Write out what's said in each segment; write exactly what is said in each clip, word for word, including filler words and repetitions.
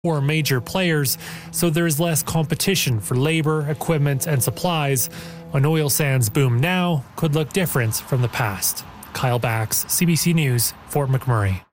four major players, so there is less competition for labor, equipment, and supplies. An oil sands boom now could look different from the past. Kyle Bax, C B C News, Fort McMurray.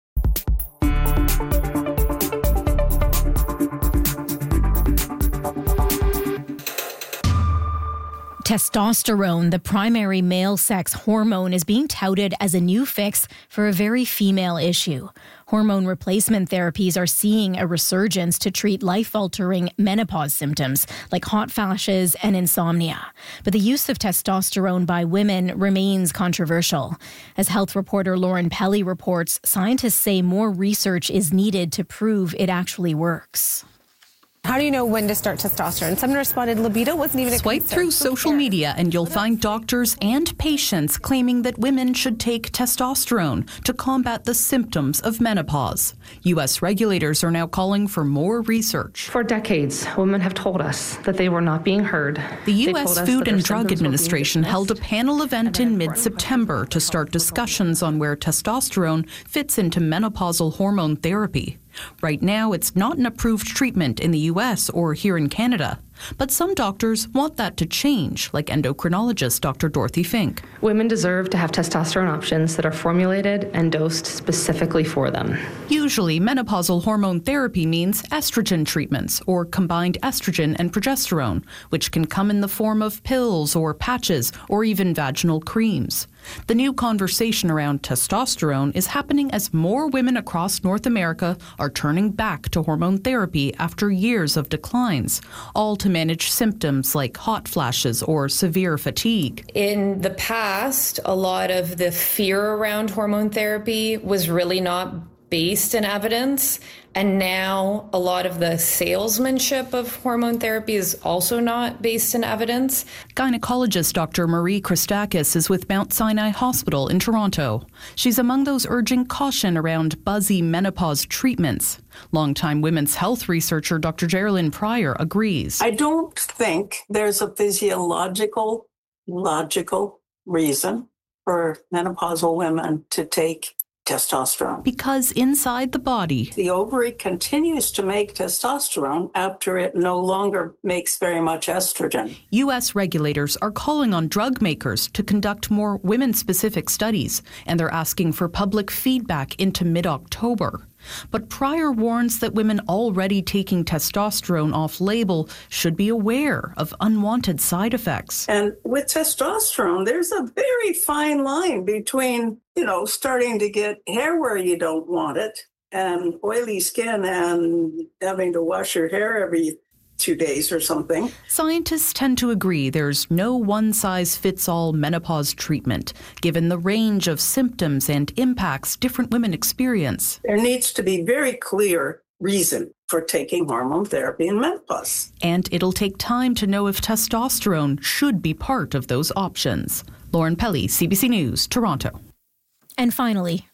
Testosterone, the primary male sex hormone, is being touted as a new fix for a very female issue. Hormone replacement therapies are seeing a resurgence to treat life-altering menopause symptoms like hot flashes and insomnia. But the use of testosterone by women remains controversial. As health reporter Lauren Pelly reports, scientists say more research is needed to prove it actually works. How do you know when to start testosterone? Someone responded, libido wasn't even a Swipe concern. through social media and you'll find doctors and patients claiming that women should take testosterone to combat the symptoms of menopause. U S regulators are now calling for more research. For decades, women have told us that they were not being heard. The U S Food and Drug Administration held a panel event in mid-September to start discussions on where testosterone fits into menopausal hormone therapy. Right now, it's not an approved treatment in the U S or here in Canada. But some doctors want that to change, like endocrinologist Doctor Dorothy Fink. Women deserve to have testosterone options that are formulated and dosed specifically for them. Usually, menopausal hormone therapy means estrogen treatments or combined estrogen and progesterone, which can come in the form of pills or patches or even vaginal creams. The new conversation around testosterone is happening as more women across North America are turning back to hormone therapy after years of declines, all to manage symptoms like hot flashes or severe fatigue. In the past, a lot of the fear around hormone therapy was really not based in evidence. And now a lot of the salesmanship of hormone therapy is also not based in evidence. Gynecologist Doctor Marie Christakis is with Mount Sinai Hospital in Toronto. She's among those urging caution around buzzy menopause treatments. Longtime women's health researcher Doctor Geraldine Pryor agrees. I don't think there's a physiological, logical reason for menopausal women to take testosterone. Because inside the body, the ovary continues to make testosterone after it no longer makes very much estrogen. U S regulators are calling on drug makers to conduct more women-specific studies, and they're asking for public feedback into mid-October. But Pryor warns that women already taking testosterone off-label should be aware of unwanted side effects. And with testosterone, there's a very fine line between, you know, starting to get hair where you don't want it and oily skin and having to wash your hair every two days or something. Scientists tend to agree there's no one-size-fits-all menopause treatment, given the range of symptoms and impacts different women experience. There needs to be very clear reason for taking hormone therapy in menopause. And it'll take time to know if testosterone should be part of those options. Lauren Pelly, C B C News, Toronto. And finally,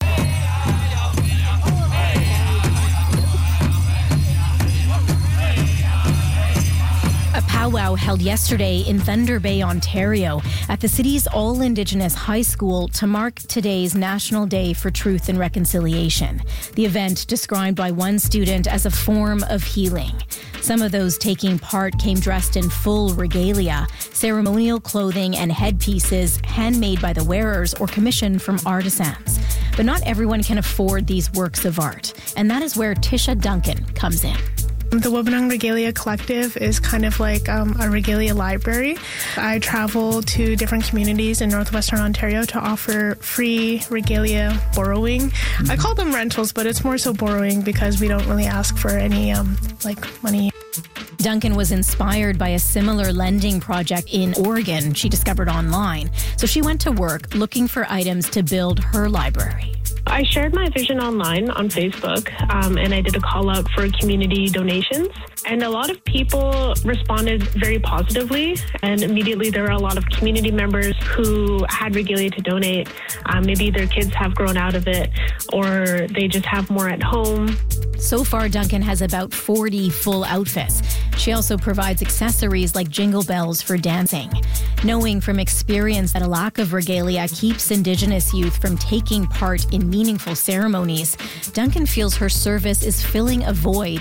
a powwow held yesterday in Thunder Bay, Ontario, at the city's all-Indigenous high school to mark today's National Day for Truth and Reconciliation. The event described by one student as a form of healing. Some of those taking part came dressed in full regalia, ceremonial clothing and headpieces handmade by the wearers or commissioned from artisans. But not everyone can afford these works of art, and that is where Tisha Duncan comes in. The Wabanang Regalia Collective is kind of like um, a regalia library. I travel to different communities in northwestern Ontario to offer free regalia borrowing. Mm-hmm. I call them rentals, but it's more so borrowing because we don't really ask for any um, like money. Duncan was inspired by a similar lending project in Oregon she discovered online. So she went to work looking for items to build her library. I shared my vision online on Facebook, um, and I did a call out for community donations. And a lot of people responded very positively. And immediately there were a lot of community members who had regalia to donate. Um, maybe their kids have grown out of it, or they just have more at home. So far, Duncan has about forty full outfits. She also provides accessories like jingle bells for dancing. Knowing from experience that a lack of regalia keeps Indigenous youth from taking part in meaningful ceremonies, Duncan feels her service is filling a void